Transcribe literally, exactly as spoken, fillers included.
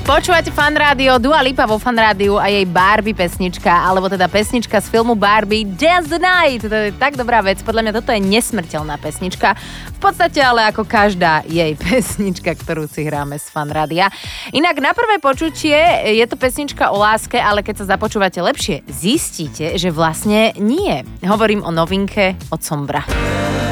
Počúvate Fan Rádio, Dua Lipa vo Fan Rádiu a jej Barbie pesnička, alebo teda pesnička z filmu Barbie Dance the Night. To je tak dobrá vec, podľa mňa toto je nesmrteľná pesnička. V podstate ale ako každá jej pesnička, ktorú si hráme z Fan Rádia. Inak na prvé počutie je to pesnička o láske, ale keď sa započúvate lepšie, zistíte, že vlastne nie. Hovorím o novinke od Sombra.